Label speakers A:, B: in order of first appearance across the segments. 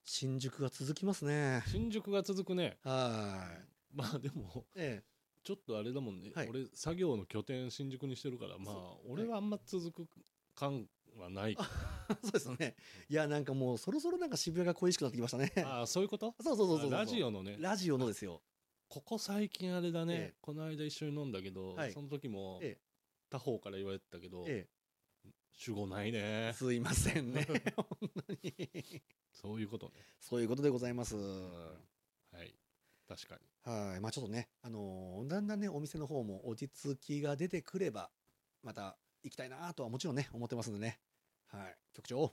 A: 新宿が続きますね。
B: 新宿が続くね。
A: は
B: まあでも
A: い。え
B: ちょっとあれだもんね、
A: はい
B: 俺作業の拠点新宿にしてるから、まあ俺はあんま続く感はないけど、
A: そうですよね。いや、なんかもうそろそろなんか渋谷が恋しくなってきましたね。
B: ああそういうこと
A: そうそうそうそうそう。
B: ラジオのね、
A: ラジオのですよ。
B: ここ最近あれだね、
A: ええ
B: この間一緒に飲んだけど、
A: はい
B: その時も
A: え
B: 他方から言われてたけど、
A: え、
B: 主語ないね。
A: すいませんね。本当に。
B: そういうことね。
A: そういうことでございます。
B: はい確かに。
A: はい。まあちょっとね、だんだんね、お店の方も落ち着きが出てくれば、また行きたいなとはもちろんね、思ってますんでね。はい。局長、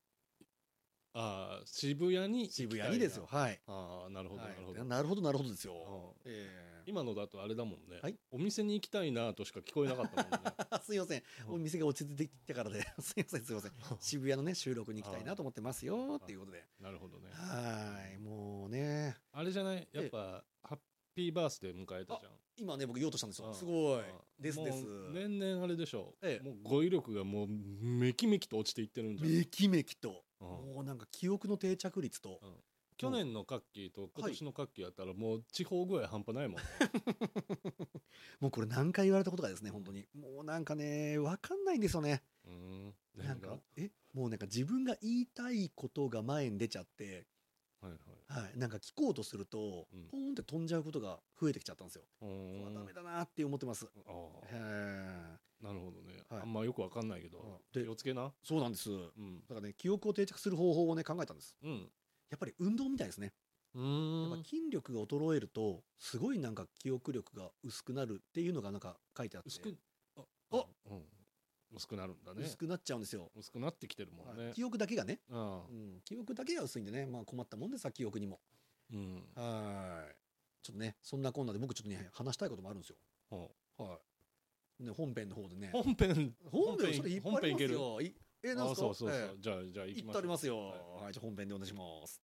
B: ああ渋谷に行きたいな。
A: 渋谷にですよ。はい。
B: ああなるほどなるほど、
A: なるほど、なるほどですよ。
B: うん
A: え
B: 今のだとあれだもんね、
A: はい
B: お店に行きたいなとしか聞こえなかったもんね。
A: すいません。お店が落ち着いてきたからで、すいません、すいません。渋谷のね、収録に行きたいなと思ってますよ、っていうことで。
B: なるほどね。
A: はい。もうね、
B: あれじゃないやっぱハッピーバースデー迎えたじゃん。
A: 今ね、僕言おうとしたんですよ。
B: うん
A: すごい
B: うん。
A: ですです。
B: もう年々あれでしょ、
A: ええ
B: もう語彙力がもうめきめきと落ちていってるんじゃん。
A: めきめきと、
B: うん
A: もうなんか記憶の定着率と、
B: うん去年のカッキーと今年のカッキーやったらもう地方具合半端ないもんね。
A: もうこれ何回言われたことかですね、本当に。もうなんかね、わかんないんですよね。なん
B: 何が
A: か、もうなんか自分が言いたいことが前に出ちゃって、
B: はいはい。
A: はい、なんか聞こうとすると、
B: うん
A: ポーンって飛んじゃうことが増えてきちゃったんですよ。
B: う
A: これはダ
B: ーん
A: メだなって思ってます。
B: ああ
A: へ
B: なるほどね、
A: はい
B: あんまよくわかんないけど
A: で
B: 気をつけな。
A: そうなんです。だ
B: うん
A: からね、記憶を定着する方法をね、考えたんです。
B: うん
A: やっぱり運動みたいですね。
B: う
A: やっぱ
B: ーん
A: 筋力が衰えると、すごいなんか記憶力が薄くなるっていうのがなんか書いてあって、
B: 薄くあ
A: あ
B: うん薄くなるんだね。
A: 薄くなっちゃうんですよ。
B: 薄くなってきてるもんね。
A: はい記憶だけがね、
B: ああ
A: 記憶だけが薄いんでね、まあ困ったもんでさ、記憶にも。
B: うん
A: はい。ちょっとね、そんなこんなで僕ちょっとね、話したいこともあるんですよ。
B: ほ
A: はい。ね、本編の方でね。
B: う本編
A: それいっぱいありますよ。なん
B: あ
A: すか
B: そうそうそう、
A: ええ
B: じゃあ行
A: いっ
B: きましょう。
A: ぱいありますよ。
B: はい
A: はい、じゃあ本編でお願いします。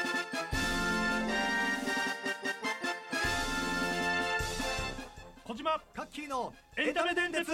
C: 小島
A: カッキーの
C: エンタメ電鉄。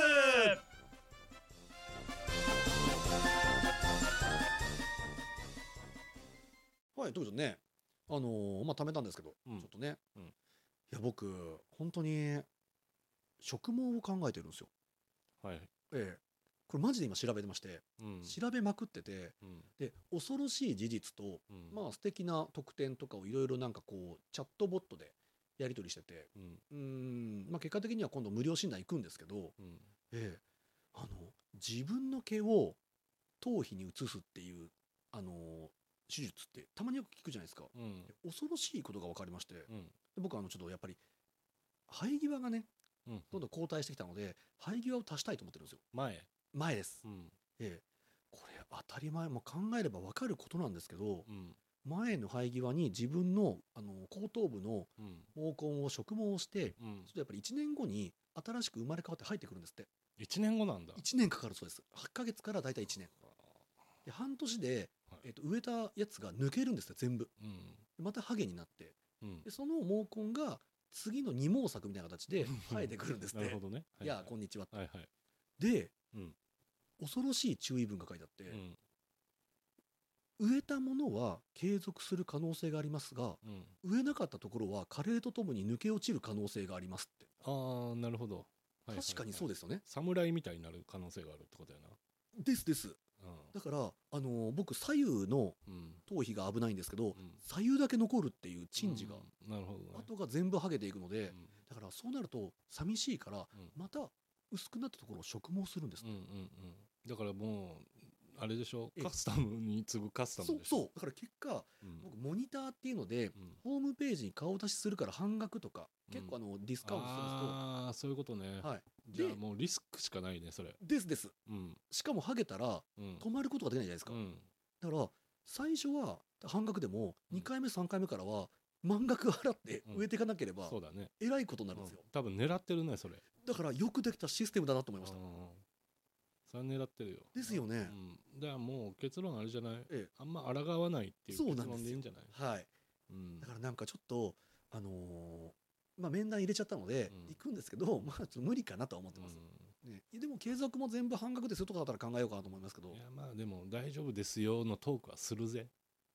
A: はい、ということでね、まあ、貯めたんですけど、
B: うん
A: ちょっとね、
B: うん
A: いや、僕、本当に、植毛を考えてるんですよ。
B: はい
A: ええ。これマジで今調べてまして、
B: うん
A: 調べまくってて、
B: うん
A: で、恐ろしい事実と、
B: うん
A: まあ、素敵な特典とかをいろいろなんかこう、チャットボットでやり取りしてて、まあ、結果的には今度無料診断行くんですけど、
B: うん
A: 自分の毛を頭皮に移すっていう、手術ってたまによく聞くじゃないですか。
B: うん
A: 恐ろしいことが分かりまして、で
B: うん
A: 僕はちょっとやっぱり生え際がね
B: うん
A: どんどん後退してきたので、生え際を足したいと思ってるんですよ。
B: 前
A: 前です、
B: うん
A: これ当たり前もう考えれば分かることなんですけど、
B: うん
A: 前の生え際に自分の、後頭部の
B: うん
A: 毛根を植毛をして、
B: うん
A: ちょっとやっぱり1年後に新しく生まれ変わって生えてくるんですって。
B: 1年後なんだ。
A: 1年かかるそうです。8ヶ月からだいたい1年で、半年で、
B: はい
A: 植えたやつが抜けるんですよ全部。
B: うん
A: またハゲになって
B: うん
A: でその毛根が次の二毛作みたいな形で生えてくるんですって。
B: なるほどね。
A: いやこんにちは。
B: はいはい。
A: で
B: うん
A: 恐ろしい注意文が書いてあって、
B: うん
A: 植えたものは継続する可能性がありますが、
B: うん
A: 植えなかったところは加齢とともに抜け落ちる可能性がありますって。
B: ああなるほど。
A: 確かにそう
B: で
A: ですよね。
B: 侍みたいになる可能性があるってことやな。
A: ですです。だから僕左右の
B: うん
A: 頭皮が危ないんですけど、
B: ん
A: 左右だけ残るっていう珍事が、
B: なるほどね。
A: あとが全部ハゲていくので、
B: うん
A: だからそうなると寂しいから、
B: うん
A: また薄くなったところを植毛するんです、
B: うんうんうんだからもうあれでしょ
A: ええ
B: カスタムに次ぐカスタ
A: そう
B: ムでしょ。
A: そうだから結果、
B: うん
A: 僕モニターっていうので、
B: うん
A: ホームページに顔出しするから半額とか、
B: うん
A: 結構ディスカウントするんです
B: ああそういうことね。
A: と、はい、
B: じゃあ
A: で
B: もうリスクしかないねそれ。
A: です
B: うん
A: しかもハゲたら
B: うん
A: 止まることができないじゃないですか、
B: うん
A: だから最初は半額でも2回目3回目からは満額払って植えていかなければ
B: そうだね。
A: えらいことになるんですよ、
B: 多分狙ってるねそれ。
A: だからよくできたシステムだなと思いました。
B: うんそれは狙ってるよ。
A: ですよね、
B: だからもう結論あれじゃない、
A: ええ
B: あんま抗わないっていう結
A: そうなんですよ
B: 論でいいんじゃない。
A: はい
B: うん
A: だからなんかちょっとまあ面談入れちゃったので、
B: うん
A: 行くんですけど、まあちょっと無理かなとは思ってます、ね、でも継続も全部半額ですよとかだったら考えようかなと思いますけど、
B: いやまあでも大丈夫ですよのトークはするぜ。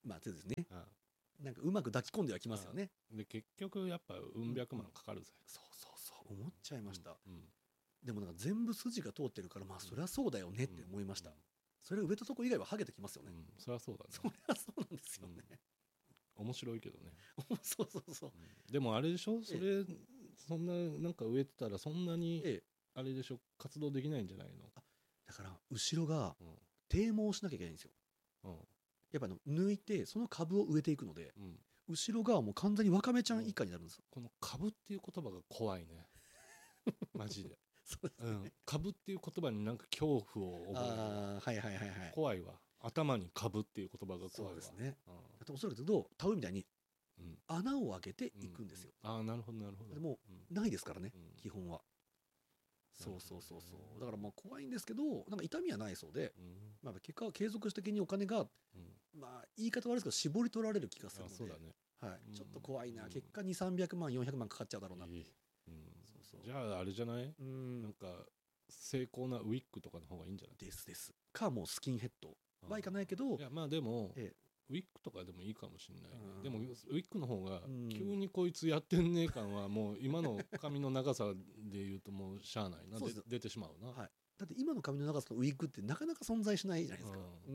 A: まあそうですね。
B: あ
A: なんかうまく抱き込んではきますよね。
B: で結局やっぱうん百万かかるぜ、
A: そうそうそう思っちゃいました。
B: うん
A: でもなんか全部筋が通ってるからまあそりゃそうだよねって思いました。それ植えたとこ以外はハゲてきますよね。
B: そりゃそうだね。
A: そりゃそうなんですよね。
B: 面白いけどね。
A: そうそうそう。
B: でもあれでしょ、それそんななんか植えてたらそんなに
A: ええ、
B: あれでしょ、活動できないんじゃないの？
A: だから後ろが
B: うん
A: 堤防しなきゃいけないんですよ。
B: うん
A: やっぱ抜いてその株を植えていくので、
B: うん
A: 後ろ側もう完全にワカメちゃん以下になるんですよ。
B: この株っていう言葉が怖いね。マジで。
A: そうですね。
B: 株っていう言葉になんか恐怖を覚える。
A: ああ、はいはいはいはい。
B: 怖いわ。頭に株っていう言葉が
A: そ
B: 怖いわ。
A: うですね。
B: うん
A: あとおそらくですけど田植えみたいに
B: うん
A: 穴を開けていくんですよ。
B: ああ、なるほどなるほど。
A: でも
B: うん
A: ないですからね、
B: うん
A: 基本は。そう
B: なるほどね
A: そうそうそう。だからまあ怖いんですけど、なんか痛みはないそうで、
B: うん
A: まあ結果は継続的にお金が、
B: うん
A: まあ言い方悪いですけど、絞り取られる気がするので、
B: あそうだね。
A: はい、
B: うん
A: ちょっと怖いな。
B: うん
A: 結果2、300万、400万かかっちゃうだろうなって。
B: いい
A: そうそう
B: じゃああれじゃない？
A: う
B: なん
A: ん、
B: か精巧なウィッグとかの方がいいんじゃない？
A: ですです。か、もうスキンヘッドはいかないけど
B: い、やまあでも
A: え
B: ウィッグとかでもいいかもしれないね
A: うん
B: でもウィッグの方が
A: うん
B: 急にこいつやってんねえ感はもう今の髪の長さで言うともうしゃあないな
A: そうです
B: 出てしまうな。
A: はい、だって今の髪の長さのウィッグってなかなか存在しないじゃないですか。
B: う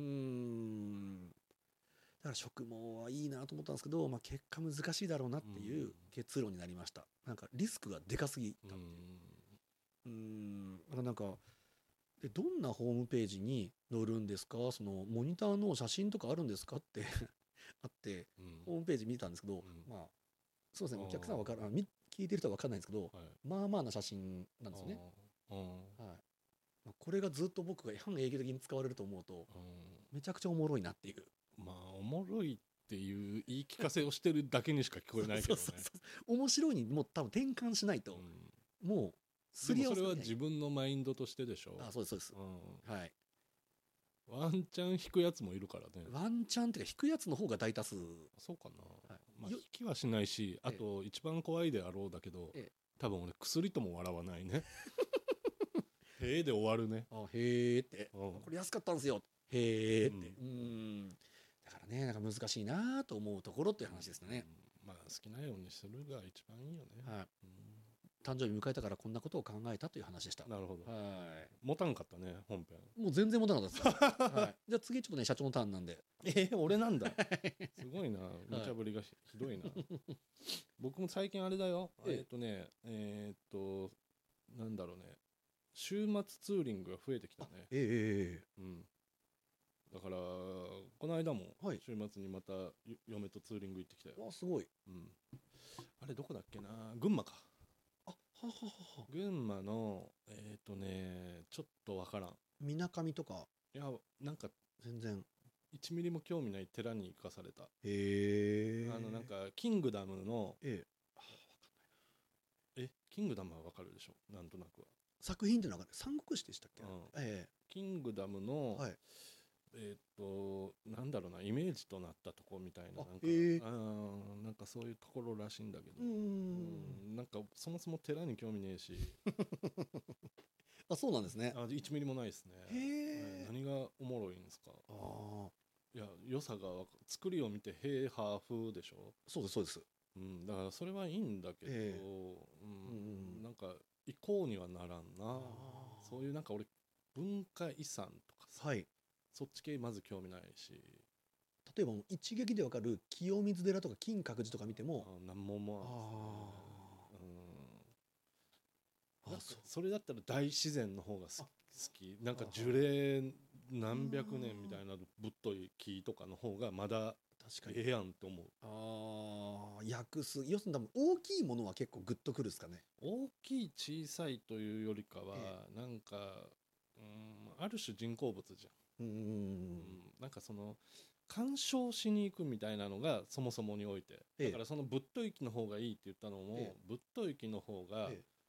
A: だから植毛はいいなと思ったんですけど、まあ、結果難しいだろうなっていう結論になりました。なんかリスクがでかすぎた。なんかでどんなホームページに載るんですか、そのモニターの写真とかあるんですかってあってホームページ見たんですけど、
B: うん
A: まあそうですね、
B: あー
A: お客さんは分からん、聞いてる人は分かんないんですけど、
B: はい
A: まあまあな写真なんですよね。
B: うん
A: はい、まあこれがずっと僕が半永久的に使われると思うとめちゃくちゃおもろいなっていう。
B: まあおもろいっていう言い聞かせをしてるだけにしか聞こえないけどね。
A: そうそうそう面白いにもう多分転換しないと、もうすり合わせ
B: でもそれは自分のマインドとしてでしょ。
A: あ、そうですそうです、はい、
B: ワンチャン引くやつもいるからね。
A: ワンチャンっていうか引くやつの方が大多数。
B: そうかな、
A: はい
B: まあ、引きはしないし、あと一番怖いであろうだけど、多分俺薬とも笑わないね。へえで終わるね。
A: あ、へえって、これ安かったんですよ、へえって、だからね、なんか難しいなと思うところっていう話ですね。
B: まあ好きなようにするが一番いいよね。
A: はい、誕生日迎えたからこんなことを考えたという話でした。
B: なるほど。
A: はい、
B: 持たんかったね本編。
A: もう全然持たなかったです。はい、じゃあ次ちょっとね社長のターンなんで。
B: 俺なんだ。すごいな、無茶ぶりがひどいな。僕も最近あれだよ。なんだろうね。週末ツーリングが増えてきたね。だからこの間も週末にまた嫁とツーリング行ってきたよ。
A: わ、すごい。
B: あれどこだっけな、群馬か。群馬のちょっとわからん。
A: みなかみとか。
B: いやなんか
A: 全然
B: 1ミリも興味ない寺に行かされた。なんかキングダムのキングダムはわかるでしょ、なんとなくは。
A: 作品っていうのは三国志でしたっけ？
B: キングダムの、なんだろうな、イメージとなったとこみたいな、なんかそういうところらしいんだけど、なんかそもそも寺に興味ねえし。
A: あ、そうなんですね。
B: 1ミリもないですね。何がおもろいんですか？いや良さが作りを見てへーハーフでしょ。
A: そうですそうです。
B: だからそれはいいんだけど、なんか行こうにはならんな。そういうなんか俺文化遺産とかさ、そっち系まず興味ないし。
A: 例えば一撃でわかる清水寺とか金閣寺とか見ても
B: 何も思わないですね。それだったら大自然の方が好き。なんか樹齢何百年みたいなぶっとい木とかの方がまだええやんって思う。
A: 訳す、要するに多分大きいものは結構グッとくるですかね。
B: 大きい小さいというよりかは、なんかある種人工物じゃん。なんかその鑑賞しに行くみたいなのがそもそもにおいて、だからそのぶっとい木の方がいいって言ったのも、ぶっとい木の方が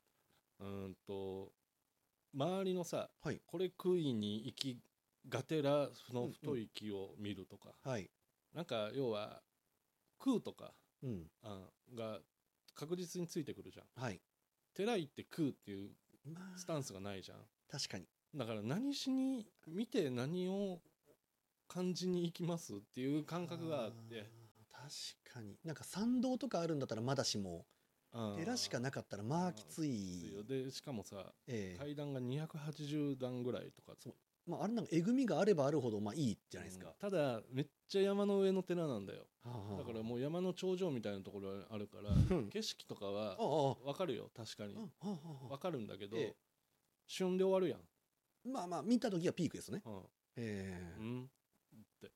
B: 周りのさ、これ食いに行きがてらその太い木を見るとか、なんか要は空とかが確実についてくるじゃん。寺行って空っていうスタンスがないじゃん。
A: 確かに。
B: だから何しに見て何を感じに行きますっていう感覚があって。
A: 確かになんか参道とかあるんだったらまだしも寺しかなかったらまあきつい。
B: でしかもさ、階段が280段ぐらいとか、
A: まあ、あれなんかえぐみがあればあるほどまあいいじゃないですか、
B: ただめっちゃ山の上の寺なんだよ、だからもう山の頂上みたいなところあるから景色とかは分かるよ、確かに分かるんだけど、旬で終わるやん。
A: まあまあ見た時はピークですね。
B: って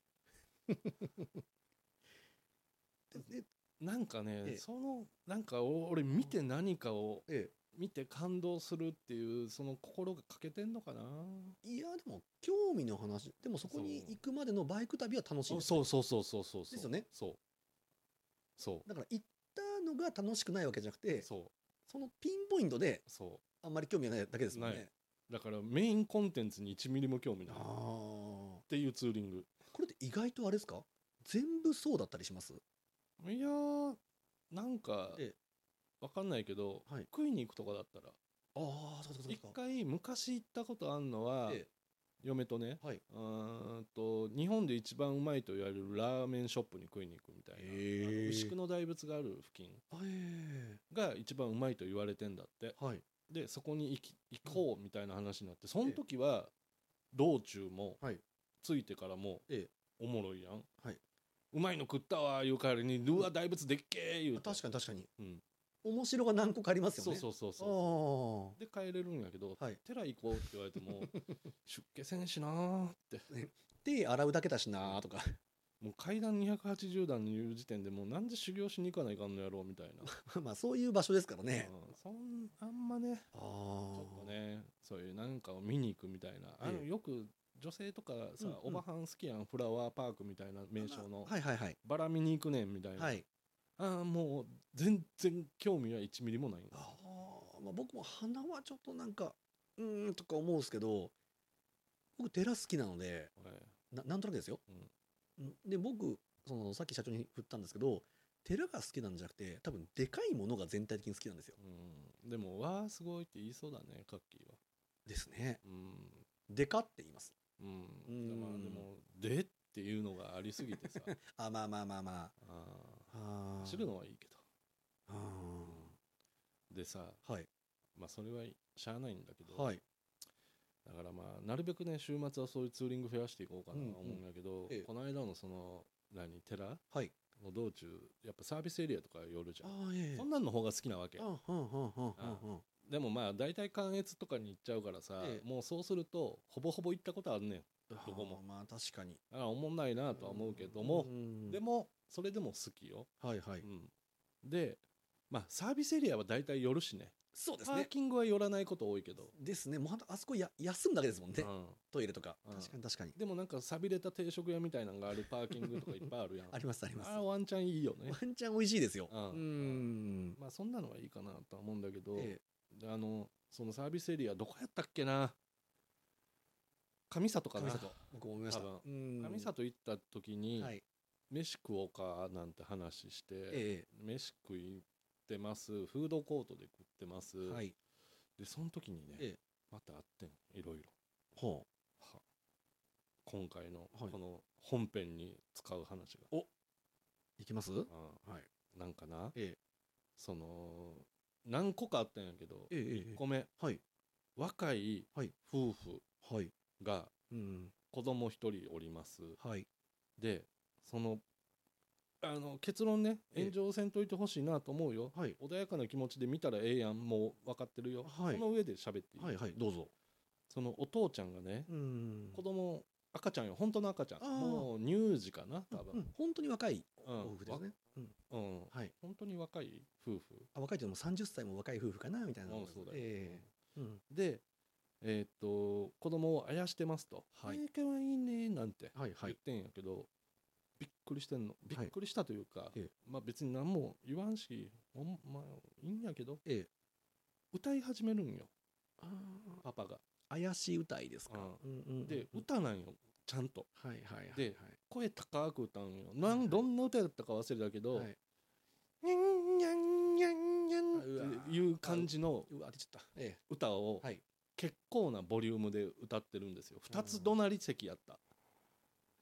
B: なんかね、そのなんか俺見て何かを見て感動するっていうその心が欠けてんのかな。
A: いやでも興味の話でもそこに行くまでのバイク旅は楽しいです、ね、
B: そう
A: ですよね。
B: そう
A: だから行ったのが楽しくないわけじゃなくて、そのピンポイントであんまり興味がないだけですもんね。
B: だからメインコンテンツに1ミリも興味ないっていうツーリング。
A: これって意外とあれですか、全部そうだったりします？
B: いやなんか分かんないけど、食いに行くとかだったら、一回昔行ったことあるのは、嫁とね、日本で一番うまいと言われるラーメンショップに食いに行くみたいな、牛久の大仏がある付近が一番うまいと言われてんだって、でそこに行こうみたいな話になって、その時は道中も着いてからもおもろいやん、うまいの食ったわいう代わりに、うわ大仏でっけー言うて、
A: 確かに、面白が何個かありますよね。
B: そうで帰れるんやけど、寺行こうって言われても出家せんしなーって
A: 手洗うだけだしなーとか
B: もう階段280段にいる時点でもうなんで修行しに行かないかんのやろうみたいな
A: まあそういう場所ですからね。
B: あんまね、ちょっとね、そういうなんかを見に行くみたいな、よく女性とかさ、おばはん好きやん、フラワーパークみたいな名称の、バラ見に行くねんみたいな、もう全然興味は1ミリもないんです。
A: まあ、僕も花はちょっとなんかとか思うんですけど、僕寺好きなので、なんとなくですよ、で僕そのさっき社長に振ったんですけど、寺が好きなんじゃなくて多分でかいものが全体的に好きなんですよ。
B: でもわーすごいって言いそうだね、カッキーは。
A: ですね。でかって言います。
B: まあでもでっていうのがありすぎてさ
A: まあ
B: 知るのはいいけど、でさ、まあそれはしゃあないんだけど、だからまあなるべくね週末はそういうツーリング増やしていこうかなと思うんだけど、この間のその寺の道中やっぱサービスエリアとか寄るじゃん、そんなんの方が好きなわけ。でもまあ大体関越とかに行っちゃうからさ、もうそうするとほぼほぼ行ったことあるねん、どこも。
A: まあ確かに
B: おもんないなとは思うけども、でもそれでも好きよ。でまあサービスエリアは大体寄るしね。
A: そうですね。
B: パーキングは寄らないこと多いけど。
A: ですね。もうあそこ休むだけですもんね。トイレとか。確かに。
B: でもなんか寂れた定食屋みたいなのがあるパーキングとかいっぱいあるやん。
A: あります。
B: ワンチャンいいよね。
A: ワンチャン美味しいですよ。
B: まあそんなのはいいかなとは思うんだけど、そのサービスエリアどこやったっけな。上里かな。
A: 僕思いました。
B: 上里行った時に飯食おうかなんて話して、飯食いってます、フードコートで食ってます、でその時にね、またあってん、いろいろ今回のこの本編に使う話が。
A: いきます？
B: なんかな、その何個かあったんやけど、1個目、若い夫婦が子供1人おります、でその結論ね、炎上せんといてほしいなと思うよ、穏やかな気持ちで見たらええやん、もう分かってるよ、その上で喋っていい？
A: どうぞ。
B: そのお父ちゃんがね、子供赤ちゃんよ、本当の赤ちゃん、もう乳児かな多分、
A: 本当に若い夫婦ですね。
B: 本当に若い夫婦、
A: 若いっていうのも30歳も若い夫婦かなみたいな。
B: そうだよ。で子供をあやしてますと、かわいいねなんて言ってんやけど、びっくりしてんの。びっくりしたというか、まあ別に何も言わんし、まあいいんやけど、歌い始めるんよ、パパが。
A: 怪しい歌いですか。
B: で歌なんよ、ちゃんと。で声高く歌うんよ。どんな歌だったか忘れたけど、ニャンニャンニャンニャンっていう感じの歌を結構なボリュームで歌ってるんですよ。2つ怒鳴り席やった。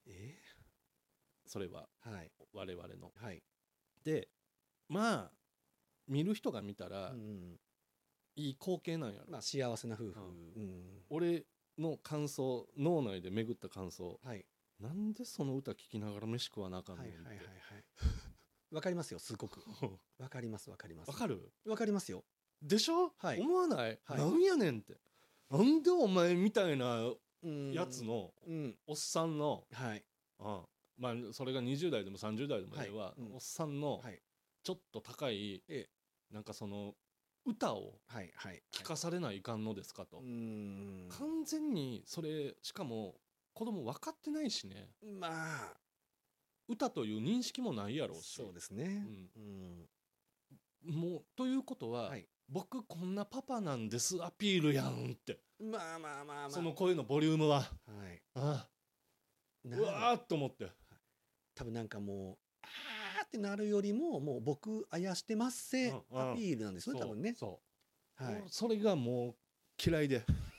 B: それは、
A: はい、
B: 我々の。
A: はい、
B: でまあ見る人が見たら、いい光景なんやろ。
A: まあ幸せな夫婦、
B: 俺の感想、脳内で巡った感想、
A: はい、
B: なんでその歌聴きながら飯食わなあかんねんって。
A: わかりますよ、すごく。わかります、わかります。
B: わかる？
A: わかりますよ。
B: でしょ？
A: はい、
B: 思わない？
A: はい、
B: なんやねんって。なんでお前みたいなやつのおっさんの、
A: はい、
B: まあそれが20代でも30代でもは、おっさんのちょっと高い、なんかその歌を聴かされないかんのですかと。完全にそれ、しかも子供分かってないしね。
A: まあ
B: 歌という認識もないやろうし。
A: そうですね。
B: もうということは、僕こんなパパなんですアピールやんって。
A: まあまあまあまあ、
B: その声のボリュームは、うわーっと思って、
A: 多分なんかもうあーってなるよりも、もう僕あやしてますせアピールなんですね、多分ね。
B: それがもう嫌いで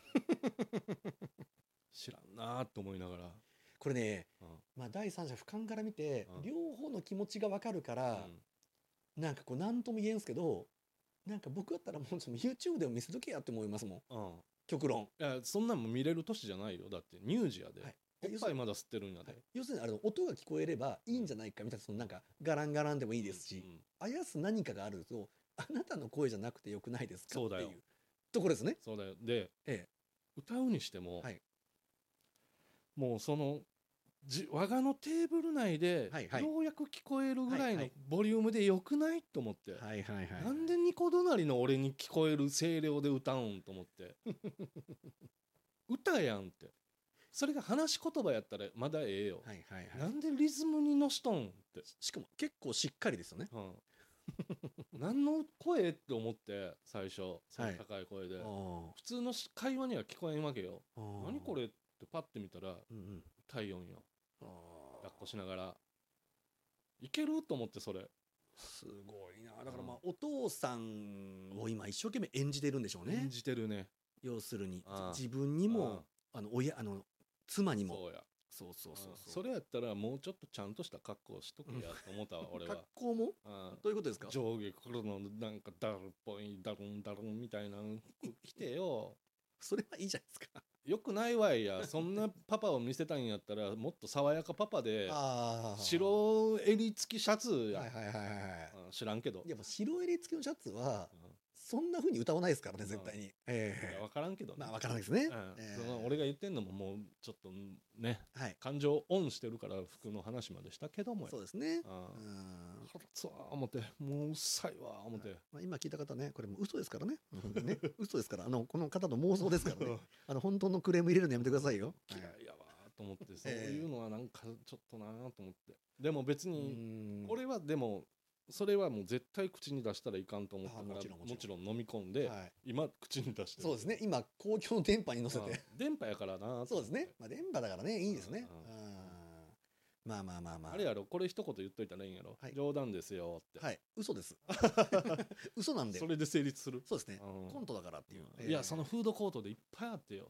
B: 知らんなーって思いながら、
A: これね、まあ第三者俯瞰から見て両方の気持ちが分かるから、なんかこう何とも言えんすけど、なんか僕だったらもうYouTube でも見せとけやって思いますもん、極論。
B: いやそんなんも見れる年じゃないよ。だって乳児やで、おっぱいまだ吸ってるんやで。
A: 要するにあれ音が聞こえればいいんじゃないかみたいな、そのなんかガランガランでもいいですし、あやす何かがあると、あなたの声じゃなくてよくないですかっていうところですね。
B: そうだよ。で、歌うにしても、もうその我がのテーブル内でようやく聞こえるぐらいのボリュームでよくないと思って、なんでニコ隣の俺に聞こえる声量で歌うんと思って歌やんって。それが話し言葉やったらまだええよ、なんでリズムにのしとんって。
A: しかも結構しっかりですよね。
B: 何の声って思って、最初その高い声で、普通の会話には聞こえんわけよ。何これってパッて見たら体温よ。抱っこしながらいけると思って、それ
A: すごいな。だからまあお父さんを今一生懸命演じてるんでしょうね。
B: 演じてるね。
A: 要するに自分にも妻にも。
B: そうそれやったらもうちょっとちゃんとした格好しとけやと思ったわ俺は。
A: 格好もどういうことですか？
B: 上下黒のなんかダルっぽいダルンダルンみたいな服着てよ
A: それはいいじゃないですか。
B: よくないわいや。そんなパパを見せたいんやったらもっと爽やかパパで、白襟付きシャツや。知らんけど。
A: いやもう白襟付きのシャツはそんな風に歌わないですからね、絶対に。
B: 分からんけどね。
A: まあ分からないですね。
B: 俺が言ってんのももうちょっとね、感情オンしてるから服の話までしたけども。
A: そうですね。
B: 腹立つわ思って、もううっさいわ思って。
A: 今聞いた方ね、これも嘘ですからね。嘘ですから、この方の妄想ですからね。本当のクレーム入れるのやめてくださいよ。
B: 嫌いやわと思って、そういうのはなんかちょっとなと思って。でも別に俺はでもそれはもう絶対口に出したらいかんと思ったから、もちろん飲み込んで今口に出してる。
A: そうですね、今公共の電波に乗せて、
B: 電波やからな。
A: そうですね、電波だからね、いいですね。まあまあまあまあ、
B: あれやろ、これ一言言っといたらいいんやろ、冗談ですよって。
A: 嘘です嘘なんで。
B: それで成立する。
A: そうですね、コントだからっていう。
B: いや、そのフードコートでいっぱいあってよ。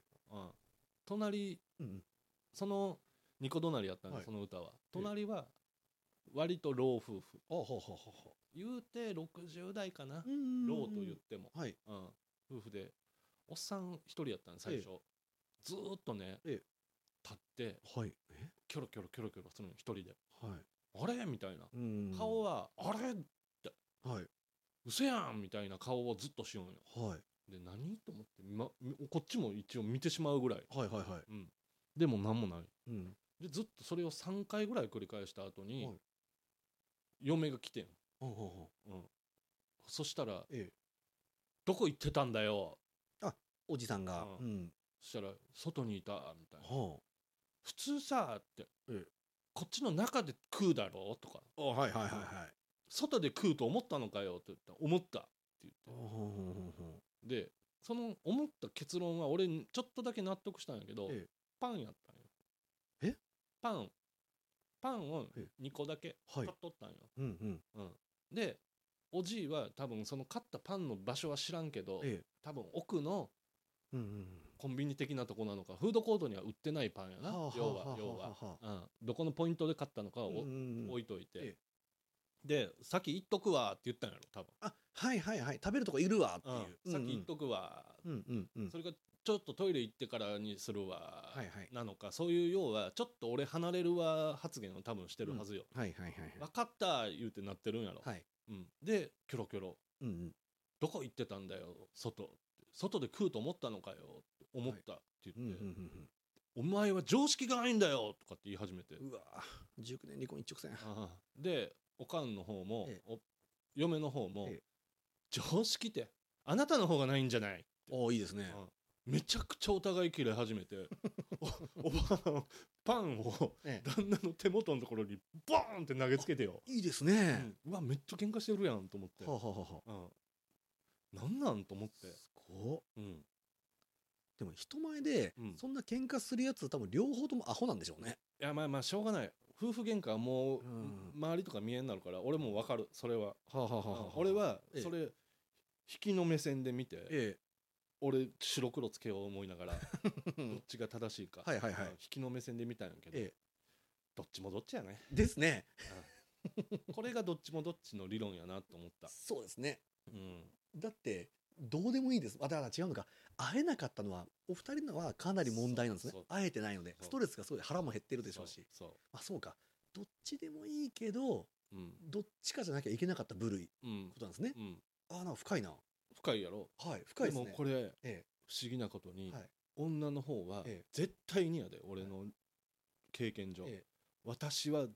B: 隣、その2個隣やったんで、その歌は隣は割と老夫婦。言うて60代かな、老と言っても、夫婦でおっさん一人やったんで最初、ずーっとね立ってキョロキョロキョロキョロするの一人で、あれみたいな顔はあれって嘘やんみたいな顔をずっとしようんよ。で何と思ってこっちも一応見てしまうぐらい、でも何もない。でずっとそれを3回ぐらい繰り返した後に嫁が来てん。そしたらどこ行ってたんだよ。
A: おじさんが。
B: そしたら外にいたみたいな。普通さってこっちの中で食うだろうとか、外で食うと思ったのかよって言ったら思ったって言って、でその思った結論は俺ちょっとだけ納得したんやけど、パンやったんよ。パンを2個だけ買っとったんよ。でおじいは多分その買ったパンの場所は知らんけど、多分奥のコンビニ的なとこなのか、フードコートには売ってないパンやな、要は、どこのポイントで買ったのかを置いといて、で先行っとくわって言ったんやろ多分。
A: 食べるとこいるわっていう、
B: 先行っとくわ、それがちょっとトイレ行ってからにするわ、なのか、そういう要はちょっと俺離れるわ発言を多分してるはずよ。分かった言うてなってるんやろ。でキョロキョロ、どこ行ってたんだよ外で食うと思ったのかよって思ったって言って、お前は常識がないんだよとかって言い始めて、
A: うわ19年離婚一直線。
B: でおかんの方も、嫁の方も、常識ってあなたの方がないんじゃないって。
A: いいですね。
B: めちゃくちゃお互い切れ始めておばあんパンを旦那の手元のところにボーンって投げつけてよ。
A: いいですね。
B: うわめっちゃ喧嘩してるやんと思って、なんなんと思って。
A: すごっ。でも人前でそんな喧嘩するやつ多分両方ともアホなんでしょうね。
B: いやまあしょうがない。夫婦喧嘩はもう周りとか見えになるから俺も分かる。それは俺はそれ引きの目線で見て、俺白黒つけよう思いながらどっちが正しいか引きの目線で見たんやけど、どっちもどっちやね。
A: ですね。
B: これがどっちもどっちの理論やなと思った。
A: そうですね。だってどうでもいいです。だから違うのか、会えなかったのはお二人のはかなり問題なんですね。会えてないのでストレスがすごい腹も減ってるでしょうし、そうか、どっちでもいいけどどっちかじゃなきゃいけなかった部類ことなんですね。なんか深いな。
B: 深いやろ。
A: 深いですね。
B: でもこれ不思議なことに女の方は絶対にやで、俺の経験上私は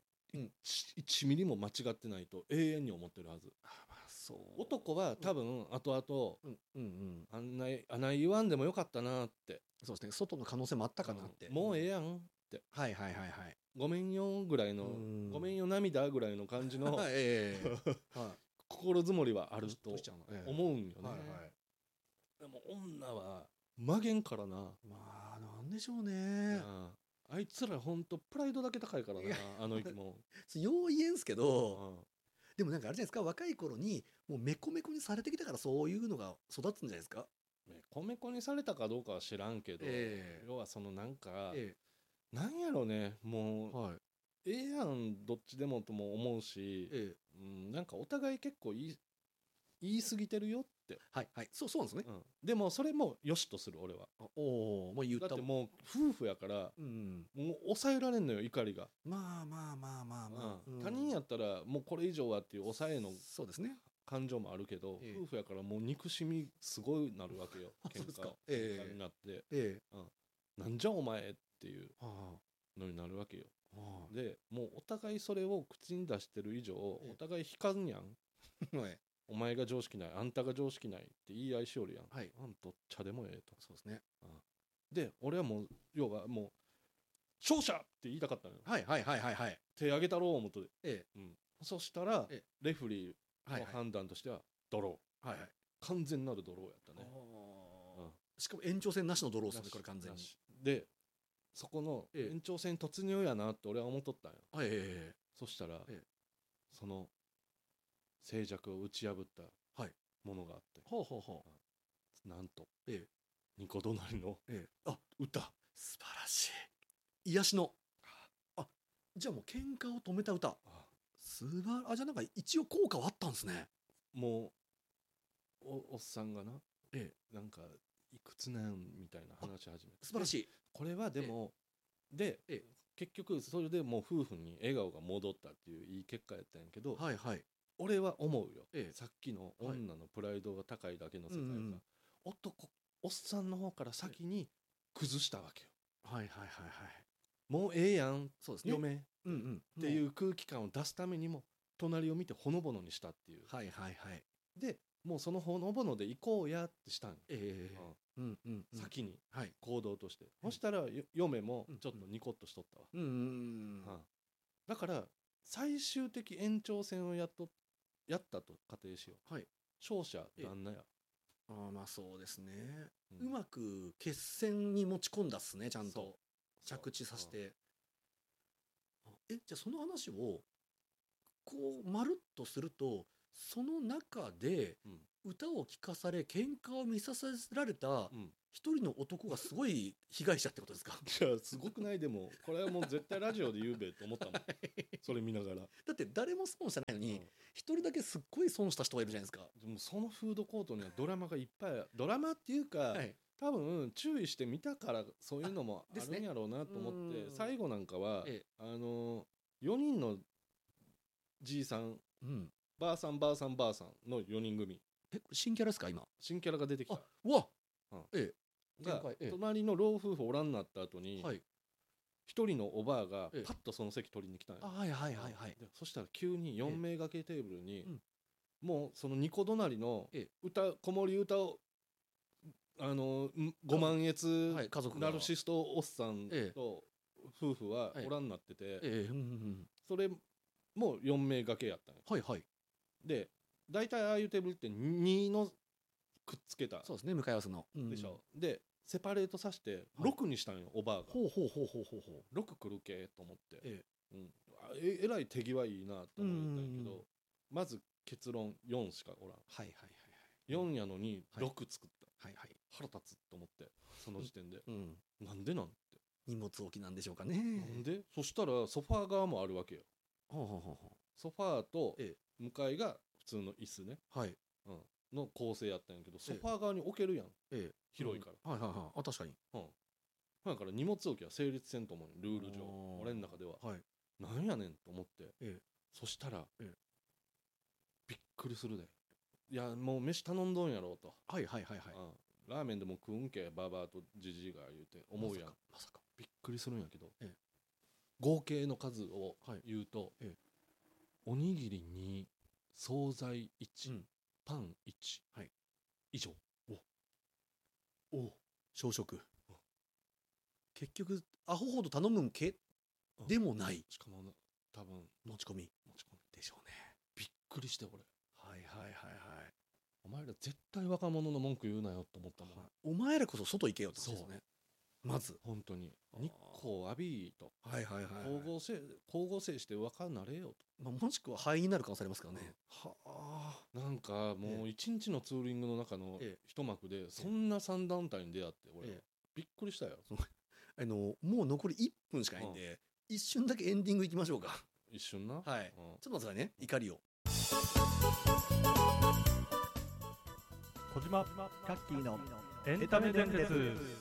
B: 1ミリも間違ってないと永遠に思ってるはず。男は多分後々あない言わんでもよかったなって、
A: そうですね、外の可能性もあったかなって、
B: もうええやんって、ごめんよぐらいの、ごめんよ涙ぐらいの感じの心づもりはあると思うんよね。でも女は曲げんからな。
A: なんでしょうね。
B: あいつらほんとプライドだけ高いからな、あの生き物。
A: よう言えんすけど、でもなんかあれじゃないですか、若い頃にもうメコメコにされてきたからそういうのが育つんじゃないですか。
B: メコメコにされたかどうかは知らんけど、要はそのなんか、なんやろね、もうええやんどっちでもとも思うし、なんかお互い結構言い過ぎてるよって。
A: そうなんですね。
B: でもそれもよしとする俺は。だってもう夫婦やから、もう抑えられんのよ怒りが。他人やったらもうこれ以上はっていう抑えの感情もあるけど、夫婦やからもう憎しみすごいなるわけよ。喧嘩になって、なんじゃお前っていうのになるわけよ。でもうお互いそれを口に出してる以上お互い引かんやん。お前が常識ない、あんたが常識ないって言い合いしおるやん。どっちでもええと。
A: そうですね。
B: で俺はもう要はもう勝者って言いたかったのよ。手挙げたろう思とで。そしたらレフリーの判断としてはドロー。完全なるドローやったね。
A: しかも延長戦なしのドローですね、これ完全に。
B: でそこの延長戦突入やなって俺は思っとったんよ。そしたらその静寂を打ち破ったものがあって、なんとニコ隣の歌。
A: 素晴らしい。癒しの。じゃあもう喧嘩を止めた歌。じゃあなんか一応効果はあったんですね。
B: もうおっさんがな、なんかいくつなんみたいな話し始めて。
A: 素晴らしい。
B: これはでもで結局それでもう夫婦に笑顔が戻ったっていういい結果やったんやけど、俺は思うよ、さっきの女のプライドが高いだけの世界が、おっさんの方から先に崩したわけよ。もうええやん、嫁っていう空気感を出すためにも隣を見てほのぼのにしたっていう。でもうそのほのぼので行こうやってしたん。先に行動として。そしたら嫁もちょっとニコッとしとったわ。だから最終的延長戦をやったと仮定しよう。勝者旦那や。
A: そうですね。うまく決戦に持ち込んだっすね、ちゃんと着地させて。じゃあその話をこうまるっとすると、その中で歌を聴かされ喧嘩を見させられた一人の男がすごい被害者ってことですか？
B: いやすごくない？でもこれはもう絶対ラジオで言うべと思ったもんそれ見ながら。
A: だって誰も損してないのに
B: うん
A: 一人だけすっごい損した人がいるじゃないですか。
B: でもそのフードコートにはドラマがいっぱいドラマっていうか、
A: はい
B: 多分注意して見たからそういうのもあるんやろうなと思って、
A: ですね
B: 最後なんかは、
A: え
B: 4人のじいさん
A: うん
B: ばあさんばあさんばあさんの4人組
A: 新キャラですか今？
B: 新キャラが出てきた
A: あうわ
B: うん
A: ええ
B: が
A: 展開
B: 隣の老夫婦おらんなった後に
A: はい
B: 一人のおばあが
A: ええ
B: パッとその席取りに来たんや。
A: はいはいはいはい
B: でそしたら急に4名掛けテーブルに、
A: うん
B: もうその2個隣の
A: ええ
B: 子守歌をご満悦、
A: はい家族が
B: ナルシストおっさん
A: ええ
B: と夫婦は
A: はい
B: おらんなってて、
A: ええうんうんうん
B: それも4名掛けやったんや。
A: はいはい
B: で大体ああいうテーブルって2のくっつけた
A: そうですね向かい合わせの
B: でしょ、でセパレートさせて
A: はい
B: 6にしたんよ、おばあが
A: ほうほうほうほうほうほう
B: 6来るけと思って、
A: え
B: えらい手際いいなと思ったんやけ
A: うんうんうん
B: ど、まず結論4しかおらん。
A: はいはい
B: 4やのに
A: はい
B: 6作った、
A: はいはいはい
B: 腹立つと思ってその時点で、
A: うん
B: なんでなんて、
A: 荷物置きなんでしょうかね。
B: なんでそしたらソファー側もあるわけよ。
A: ほうほうほうほ
B: ソファーと
A: え
B: 向かいが普通の椅子ね、
A: うはい
B: の構成やったんやけど、ソファー側に置けるやん、
A: ええ
B: 広いから、
A: はいはいはいあ確かに
B: だから荷物置きは成立せんと思うね、ルール上
A: あー
B: 俺の中では。
A: はい
B: なんやねんと思って、
A: ええ
B: そしたら、
A: ええ
B: びっくりするで。いやもう飯頼んどんやろうと、
A: はいはいはいはい
B: ラーメンでも食うんけババアとジジイが言うて思うやん。
A: まさか
B: びっくりするんやけど、
A: ええ
B: 合計の数を
A: はい
B: 言うと、
A: ええ
B: おにぎり2、惣菜1、
A: うん
B: パン1、
A: はい
B: 以上。
A: お朝食結局アホほど頼むんけ
B: うん
A: でもない
B: しかも多分
A: 持ち込み
B: 持ち込み
A: でしょうね。
B: びっくりして俺、
A: はいはいはいはい
B: お前ら絶対若者の文句言うなよと思ったもん、
A: お前らこそ外行けよってことですね。まず
B: 本当に
A: あー
B: 日光浴びと
A: はいはいはいはい
B: 光合成して若なれよ
A: まあもしくは肺になる可能性ありますからね。はあ
B: と。なんかもう一日のツーリングの中の
A: ええ
B: 一幕でそんな3団体に出会って俺、
A: ええ
B: びっくりしたよ。
A: もう残り1分しかないんで一瞬だけエンディングいきましょうか。
B: 一瞬な、
A: はい
B: うん
A: ちょっと待ってくださいね怒りを。
C: 小島カッキーのエンタメ電鉄。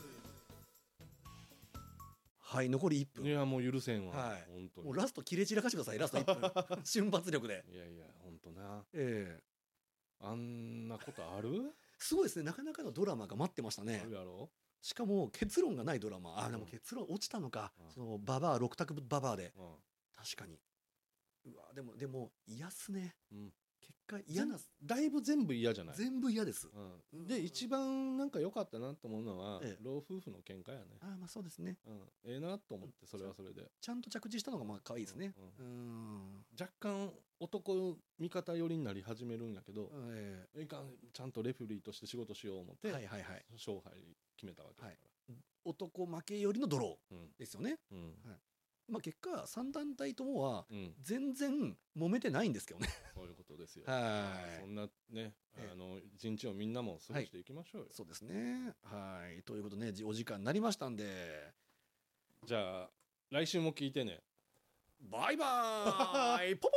A: はい残り1分
B: いやもう許せんわ、
A: はい
B: 本当に。
A: もうラスト切れ散らかしてくださいラスト1分瞬発力で。
B: いやいや本当な、
A: ええ
B: あんなことある？
A: すごいですねなかなかのドラマが待ってましたね
B: あ。るやろ。
A: しかも結論がないドラマでも結論落ちたのか
B: うん
A: そのババア6択ババアで
B: うん
A: 確かにうわでも嫌っすね
B: うん
A: 結果嫌な
B: だいぶ全部嫌じゃない？
A: 全部嫌です。
B: うん、で一番なんか良かったなと思うのは、
A: ええ
B: 老夫婦の喧嘩やね。
A: ああまあそうですね
B: ええなと思ってそれはそれで
A: ちゃんと着地したのがまあ可愛いですね。
B: う
A: うん
B: 若干男味方寄りになり始めるんやけど、
A: え
B: いかんちゃんとレフェリーとして仕事しよう思って、
A: はいはいはい
B: 勝敗決めたわけだから、
A: 男負けよりのドロ
B: うん
A: ーですよね。
B: うん
A: まあ結果3団体ともは
B: うん、
A: 全然揉めてないんですけどね。
B: そういうことですよ。
A: はい
B: そんなね、
A: ええ
B: 一日をみんなも過ごしていきましょうよ。
A: そうですね。はいということでねお時間になりましたんで
B: じゃあ来週も聞いてね。
A: バイバーイポポポ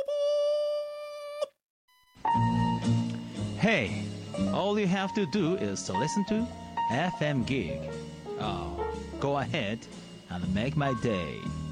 A: ー
D: Hey, all you have to do is to listen to FM Gig. Oh, go ahead and make my day.